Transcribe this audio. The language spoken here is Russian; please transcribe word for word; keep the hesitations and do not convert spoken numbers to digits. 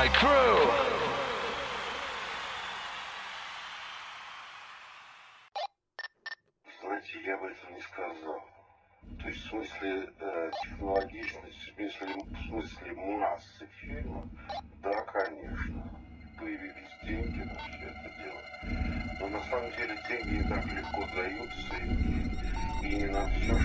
my crew. Знаете, я бы этого не сказал. То есть в смысле э, технологичности, в смысле, в смысле массы фильма, да, конечно, появились деньги на все это дело. Но на самом деле деньги не так легко даются, и, и не на все,